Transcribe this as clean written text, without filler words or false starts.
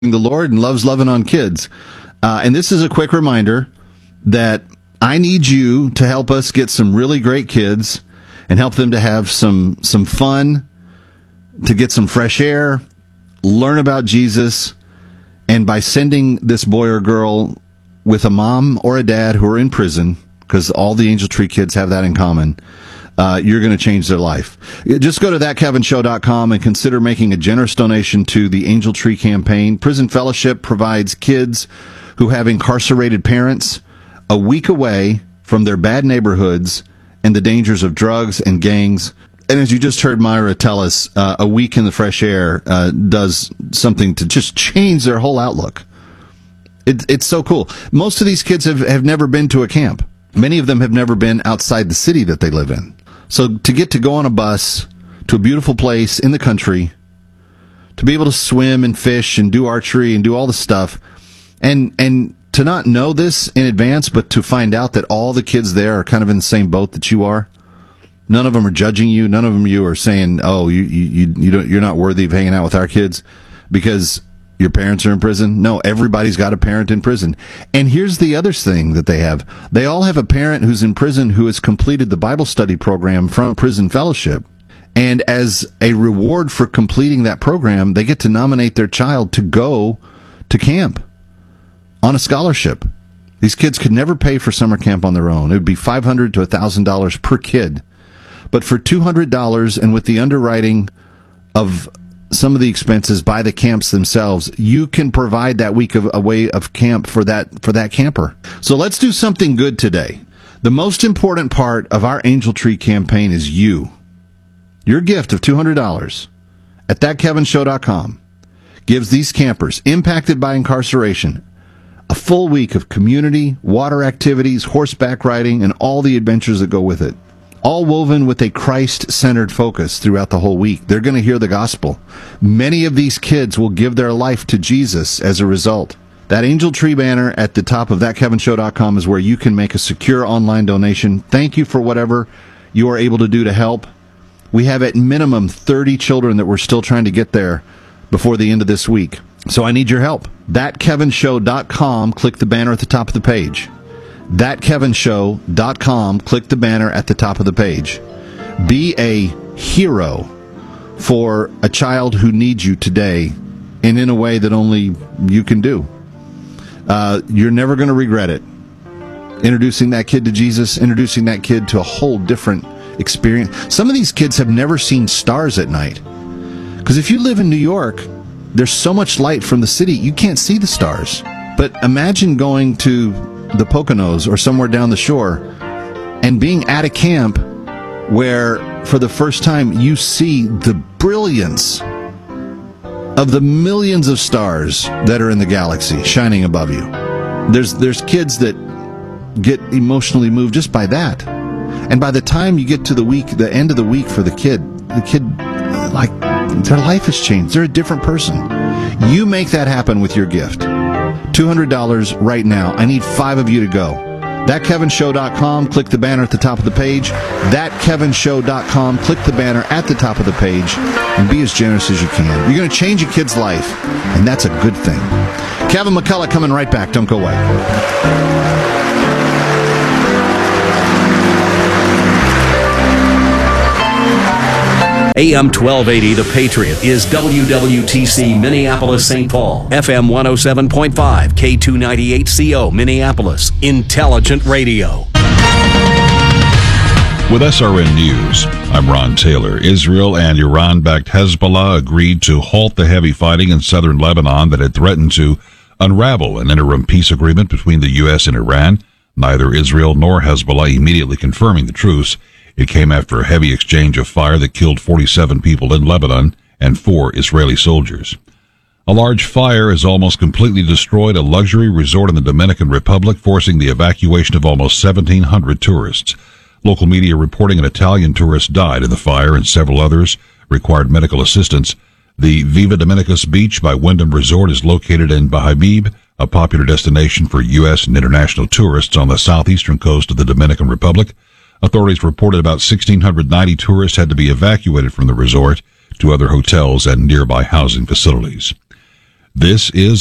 the Lord and loves loving on kids. And this is a quick reminder that I need you to help us get some really great kids and help them to have some fun, to get some fresh air, learn about Jesus. And by sending this boy or girl with a mom or a dad who are in prison, because all the Angel Tree kids have that in common, you're going to change their life. Just go to thatkevinshow.com and consider making a generous donation to the Angel Tree campaign. Prison Fellowship provides kids who have incarcerated parents a week away from their bad neighborhoods and the dangers of drugs and gangs. And as you just heard Myra tell us, a week in the fresh air does something to just change their whole outlook. It's so cool. Most of these kids have never been to a camp. Many of them have never been outside the city that they live in. So to get to go on a bus to a beautiful place in the country, to be able to swim and fish and do archery and do all the stuff, and to not know this in advance, but to find out that all the kids there are kind of in the same boat that you are. None of them are judging you. None of them are saying, "Oh, you're not worthy of hanging out with our kids because your parents are in prison." No, everybody's got a parent in prison. And here's the other thing that they have. They all have a parent who's in prison who has completed the Bible study program from Prison Fellowship. And as a reward for completing that program, they get to nominate their child to go to camp on a scholarship. These kids could never pay for summer camp on their own. It would be $500 to $1,000 per kid. But for $200 and with the underwriting of some of the expenses by the camps themselves, you can provide that week of away of camp for that camper. So let's do something good today. The most important part of our Angel Tree campaign is you. Your gift of $200 at thatkevinshow.com gives these campers impacted by incarceration a full week of community, water activities, horseback riding, and all the adventures that go with it. All woven with a Christ-centered focus throughout the whole week. They're going to hear the gospel. Many of these kids will give their life to Jesus as a result. That Angel Tree banner at the top of thatkevinshow.com is where you can make a secure online donation. Thank you for whatever you are able to do to help. We have at minimum 30 children that we're still trying to get there before the end of this week. So I need your help. Thatkevinshow.com, click the banner at the top of the page. Thatkevinshow.com, click the banner at the top of the page. Be a hero for a child who needs you today and in a way that only you can do. You're never going to regret it. Introducing that kid to Jesus, introducing that kid to a whole different experience. Some of these kids have never seen stars at night. Because if you live in New York, there's so much light from the city, you can't see the stars. But imagine going to the Poconos or somewhere down the shore and being at a camp where for the first time you see the brilliance of the millions of stars that are in the galaxy shining above you. There's kids that get emotionally moved just by that. And by the time you get to the end of the week for the kid, like, their life has changed. They're a different person. You make that happen with your gift. $200 right now. I need 5 of you to go. ThatKevinShow.com, click the banner at the top of the page. ThatKevinShow.com, click the banner at the top of the page, and be as generous as you can. You're going to change a kid's life, and that's a good thing. Kevin McCullough coming right back. Don't go away. AM 1280, The Patriot, is WWTC Minneapolis, St. Paul. FM 107.5, K298CO, Minneapolis. Intelligent radio. With SRN News, I'm Ron Taylor. Israel and Iran-backed Hezbollah agreed to halt the heavy fighting in southern Lebanon that had threatened to unravel an interim peace agreement between the U.S. and Iran. Neither Israel nor Hezbollah immediately confirming the truce. It came after a heavy exchange of fire that killed 47 people in Lebanon and 4 Israeli soldiers. A large fire has almost completely destroyed a luxury resort in the Dominican Republic, forcing the evacuation of almost 1,700 tourists. Local media reporting an Italian tourist died in the fire and several others required medical assistance. The Viva Dominicus Beach by Wyndham Resort is located in Bahabib, a popular destination for U.S. and international tourists on the southeastern coast of the Dominican Republic. Authorities reported about 1,690 tourists had to be evacuated from the resort to other hotels and nearby housing facilities. This is